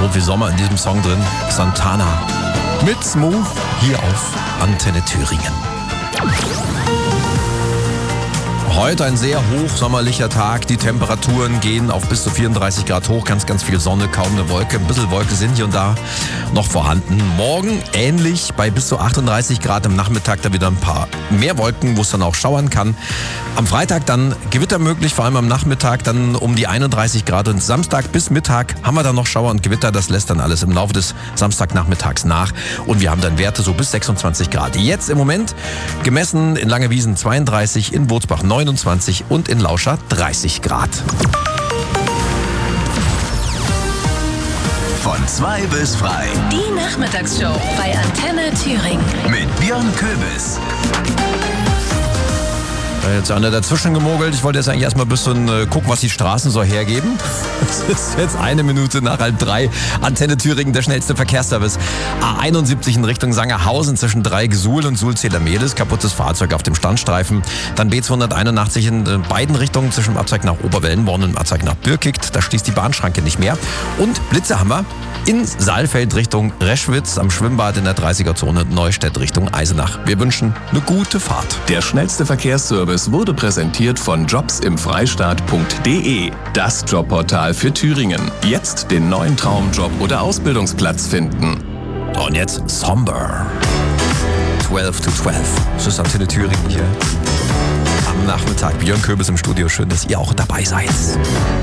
viel Sommer in diesem Song drin. Santana mit Smooth hier auf Antenne Thüringen. Heute ein sehr hochsommerlicher Tag. Die Temperaturen gehen auf bis zu 34 Grad hoch. Ganz, ganz viel Sonne, kaum eine Wolke. Ein bisschen Wolke sind hier und da noch vorhanden. Morgen ähnlich bei bis zu 38 Grad. Am Nachmittag da wieder ein paar mehr Wolken, wo es dann auch schauern kann. Am Freitag dann Gewitter möglich, vor allem am Nachmittag dann um die 31 Grad. Und Samstag bis Mittag haben wir dann noch Schauer und Gewitter. Das lässt dann alles im Laufe des Samstagnachmittags nach. Und wir haben dann Werte so bis 26 Grad. Jetzt im Moment gemessen in Langewiesen 32, in Bootsbach 29 und in Lauscha 30 Grad. Von 2 bis frei. Die Nachmittagsshow bei Antenne Thüringen. Mit Björn Köbis. Jetzt einer dazwischen gemogelt. Ich wollte jetzt eigentlich erstmal ein bisschen gucken, was die Straßen so hergeben. Es ist jetzt 1 Minute nach 2:30. Antenne Thüringen, der schnellste Verkehrsservice. A71 in Richtung Sangerhausen zwischen Dreigesuhl und Sulzeder-Mehlis. Kaputtes Fahrzeug auf dem Standstreifen. Dann B281 in beiden Richtungen zwischen dem Abzweig nach Oberwellenborn und dem Abzweig nach Birkigt. Da schließt die Bahnschranke nicht mehr. Und Blitze haben wir in Saalfeld Richtung Reschwitz, am Schwimmbad in der 30er-Zone Neustädt Richtung Eisenach. Wir wünschen eine gute Fahrt. Der schnellste Verkehrsservice wurde präsentiert von jobsimfreistaat.de, das Jobportal für Thüringen. Jetzt den neuen Traumjob oder Ausbildungsplatz finden. Und jetzt Somber. 12 to 12. Das ist Antenne Thüringen hier am Nachmittag. Björn Köbis im Studio. Schön, dass ihr auch dabei seid.